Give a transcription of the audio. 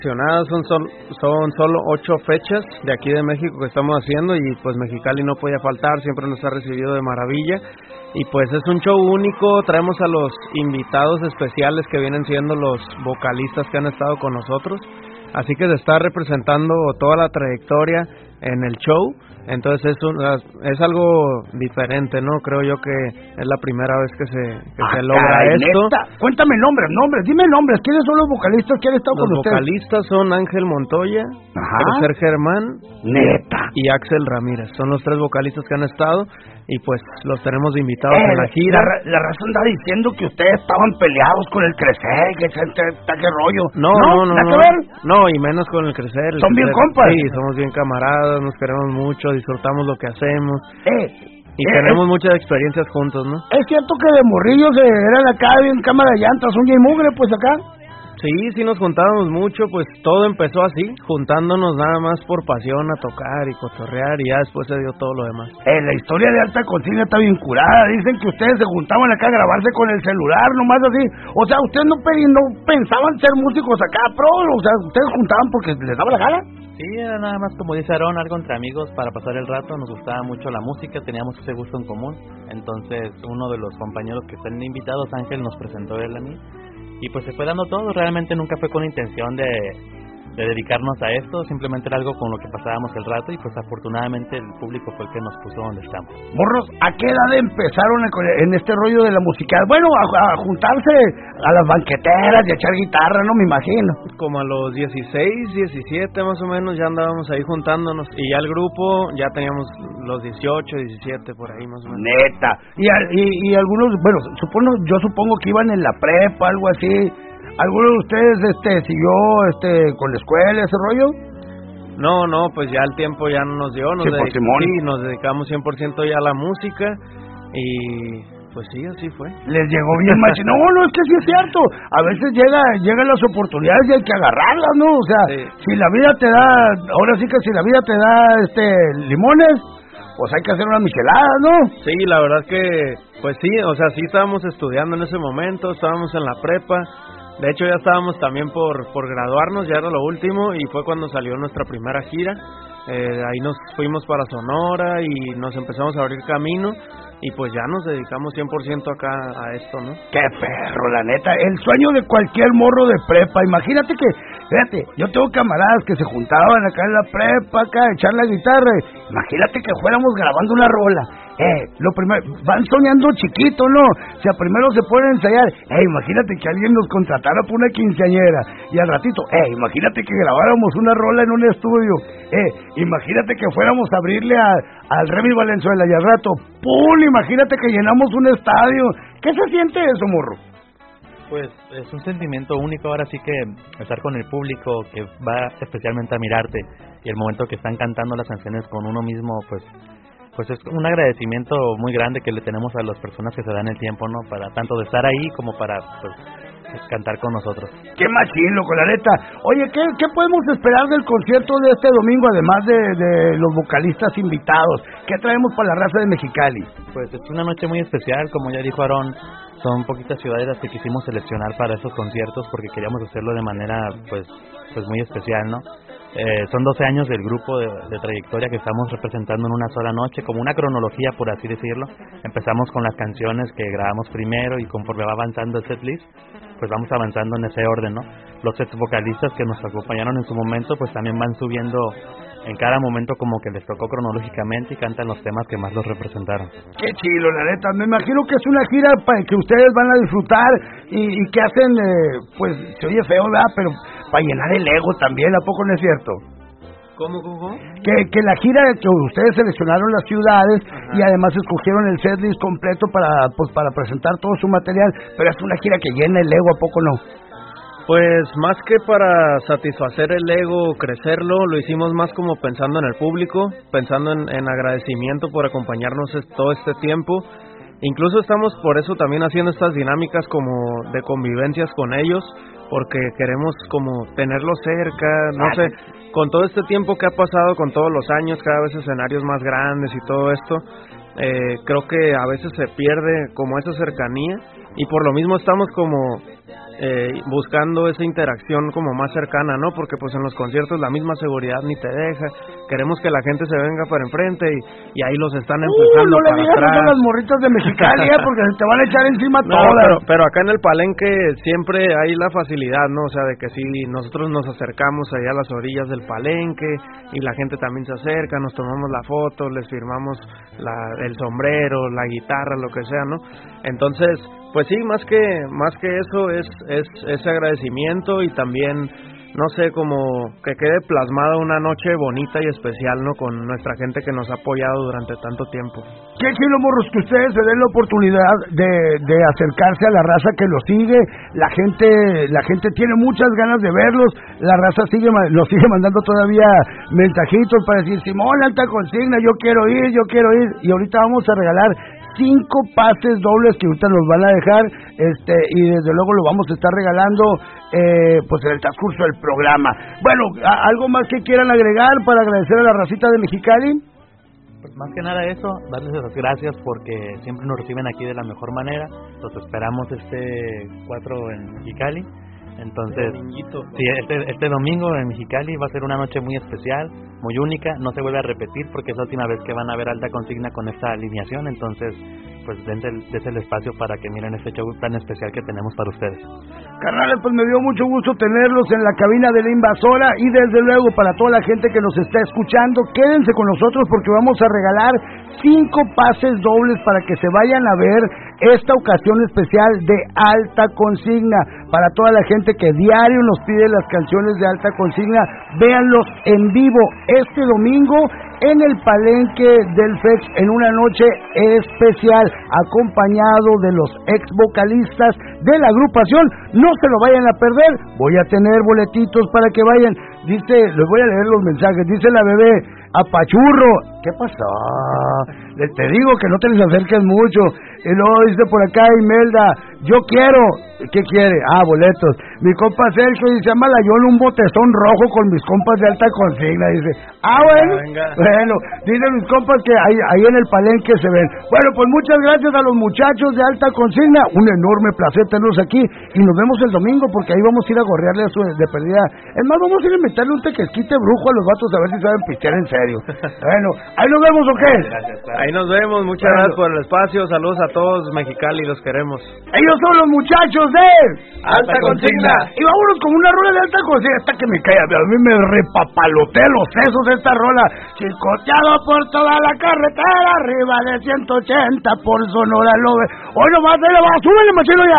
Son solo 8 fechas de aquí de México que estamos haciendo y pues Mexicali no podía faltar, siempre nos ha recibido de maravilla y pues es un show único, traemos a los invitados especiales que vienen siendo los vocalistas que han estado con nosotros, así que se está representando toda la trayectoria en el show. Entonces es algo diferente, ¿no? Creo yo que es la primera vez que se logra caray, esto. ¿Neta? Cuéntame nombres, dime nombres. ¿Quiénes son los vocalistas que han estado con ustedes? Los vocalistas son Ángel Montoya, Tercer Germán, neta, y Axel Ramírez. Son los 3 vocalistas que han estado y pues los tenemos invitados en la gira. La raza anda diciendo que ustedes estaban peleados con el Crecer, que qué rollo. No, y menos con el Crecer. ¿Son bien compas? Sí, somos bien camaradas, nos queremos mucho, disfrutamos lo que hacemos. Y tenemos muchas experiencias juntos, ¿no? Es cierto que de morrillos eran acá bien cámara de llantas, uña y mugre, pues acá. Sí, nos juntábamos mucho, pues todo empezó así, juntándonos nada más por pasión a tocar y cotorrear y ya después se dio todo lo demás. La historia de Alta Cocina está bien curada, dicen que ustedes se juntaban acá a grabarse con el celular, nomás así. O sea, ustedes no pensaban ser músicos acá, pro, o sea, ustedes juntaban porque les daba la gana. Sí, era nada más como dice Aarón, algo entre amigos para pasar el rato, nos gustaba mucho la música, teníamos ese gusto en común, entonces uno de los compañeros que están invitados, Ángel, nos presentó él a mí. Y pues se fue dando todo, realmente nunca fue con intención de dedicarnos a esto, simplemente era algo con lo que pasábamos el rato y pues afortunadamente el público fue el que nos puso donde estamos. Morros, ¿a qué edad empezaron en este rollo de la musical? Bueno, a juntarse a las banqueteras y a echar guitarra, no me imagino. Como a los 16, 17 más o menos ya andábamos ahí juntándonos y ya el grupo ya teníamos los 18, 17 por ahí más o menos. Neta. Y algunos, bueno, yo supongo que iban en la prepa, algo así. ¿Alguno de ustedes siguió con la escuela, ese rollo? No, pues ya el tiempo ya no nos dio, nos dedicamos 100% ya a la música y pues sí, así fue. Les llegó bien macho. No, es que sí es cierto. A veces llegan las oportunidades y hay que agarrarlas, ¿no? O sea, si la vida te da, ahora sí que si la vida te da limones, pues hay que hacer una michelada, ¿no? Sí, la verdad que, pues sí, o sea, sí estábamos estudiando en ese momento, estábamos en la prepa. De hecho ya estábamos también por graduarnos, ya era lo último y fue cuando salió nuestra primera gira. Ahí nos fuimos para Sonora y nos empezamos a abrir camino y pues ya nos dedicamos 100% acá a esto, ¿no? ¡Qué perro, la neta! El sueño de cualquier morro de prepa. Imagínate que, fíjate, yo tengo camaradas que se juntaban acá en la prepa, acá a echar la guitarra. Imagínate que fuéramos grabando una rola. Lo primero, van soñando chiquito, ¿no? O sea, primero se ponen a ensayar. Imagínate que alguien nos contratara por una quinceañera. Y al ratito, imagínate que grabáramos una rola en un estudio. Imagínate que fuéramos a abrirle al Remy Valenzuela y al rato, ¡pum! Imagínate que llenamos un estadio. ¿Qué se siente eso, morro? Pues es un sentimiento único, ahora sí que estar con el público que va especialmente a mirarte y el momento que están cantando las canciones con uno mismo, pues es un agradecimiento muy grande que le tenemos a las personas que se dan el tiempo, ¿no? Para tanto de estar ahí como para pues cantar con nosotros. ¡Qué machín, loco, la neta! Oye, ¿qué podemos esperar del concierto de este domingo, además de los vocalistas invitados? ¿Qué traemos para la raza de Mexicali? Pues es una noche muy especial, como ya dijo Aarón, son poquitas ciudades las que quisimos seleccionar para esos conciertos porque queríamos hacerlo de manera pues muy especial, ¿no? Son 12 años del grupo de trayectoria que estamos representando en una sola noche, como una cronología, por así decirlo. Empezamos con las canciones que grabamos primero y conforme va avanzando el setlist, pues vamos avanzando en ese orden, ¿no? Los ex vocalistas que nos acompañaron en su momento, pues también van subiendo en cada momento como que les tocó cronológicamente y cantan los temas que más los representaron. Qué chilo, la neta. Me imagino que es una gira que ustedes van a disfrutar y que hacen, pues se oye feo, ¿verdad? Pero para llenar el ego también, ¿a poco no es cierto? ¿Cómo? Que la gira que ustedes seleccionaron las ciudades. Ajá. Y además escogieron el setlist completo para presentar todo su material, pero es una gira que llena el ego, ¿a poco no? Pues más que para satisfacer el ego, crecerlo, lo hicimos más como pensando en el público, pensando en agradecimiento por acompañarnos todo este tiempo. Incluso estamos por eso también haciendo estas dinámicas como de convivencias con ellos, porque queremos como tenerlos cerca, no sé, con todo este tiempo que ha pasado, con todos los años, cada vez escenarios más grandes y todo esto, creo que a veces se pierde como esa cercanía y por lo mismo estamos como buscando esa interacción como más cercana, ¿no? Porque pues en los conciertos la misma seguridad ni te deja. Queremos que la gente se venga para enfrente y ahí los están empujando no le para digas atrás. a las morritas de Mexicali, porque se te van a echar encima No, todas. pero acá en el Palenque siempre hay la facilidad, ¿no? O sea, de que si nosotros nos acercamos allá a las orillas del Palenque y la gente también se acerca, nos tomamos la foto, les firmamos el sombrero, la guitarra, lo que sea, ¿no? Entonces, pues sí, más que eso es ese agradecimiento y también, no sé, como que quede plasmada una noche bonita y especial, ¿no? Con nuestra gente que nos ha apoyado durante tanto tiempo. Qué chido, morros, que ustedes se den la oportunidad de acercarse a la raza que los sigue. La gente tiene muchas ganas de verlos. La raza nos sigue mandando todavía mensajitos para decir, Simón, alta consigna, yo quiero ir. Y ahorita vamos a regalar 5 pases dobles que ahorita nos van a dejar, y desde luego lo vamos a estar regalando pues en el transcurso del programa. Bueno, ¿algo más que quieran agregar para agradecer a la racita de Mexicali? Pues más que nada eso, darles las gracias porque siempre nos reciben aquí de la mejor manera. Los esperamos este 4 en Mexicali. Entonces, sí, este domingo en Mexicali va a ser una noche muy especial, muy única, no se vuelve a repetir porque es la última vez que van a ver Alta Consigna con esta alineación, entonces pues dense el espacio para que miren este show tan especial que tenemos para ustedes. Carnales, pues me dio mucho gusto tenerlos en la cabina de la Invasora y desde luego para toda la gente que nos está escuchando, quédense con nosotros porque vamos a regalar 5 pases dobles para que se vayan a ver esta ocasión especial de Alta Consigna. Para toda la gente que diario nos pide las canciones de Alta Consigna, véanlos en vivo este domingo en el Palenque del FEX en una noche especial, acompañado de los ex vocalistas de la agrupación. No se lo vayan a perder, voy a tener boletitos para que vayan. Dice, les voy a leer los mensajes, dice la bebé, apachurro, ¿qué pasó? Te digo que no te les acerques mucho. Y luego dice por acá Imelda, yo quiero, ¿qué quiere? Boletos. Mi compa Sergio dice, Malayón, un botezón rojo con mis compas de Alta Consigna. Dice, bueno, bueno, dicen mis compas que ahí en el Palenque se ven. Bueno, pues muchas gracias a los muchachos de Alta Consigna, un enorme placer tenerlos aquí y nos vemos el domingo porque ahí vamos a ir a gorrearle de perdida. Es más, vamos a ir a meterle un tequesquite brujo a los vatos a ver si saben pistear en serio. Bueno, ¿ahí nos vemos o qué? Gracias, ahí nos vemos, muchas gracias por el espacio, saludos a todos Mexicali, los queremos. Ellos son los muchachos de Alta Consigna. Y vámonos con una rola de Alta Consigna. Hasta que me caiga, a mí me repapalotea los sesos esta rola. Chicoteado por toda la carretera, arriba de 180 por Sonora Lobe. Hoy nomás, súbele, machino ya.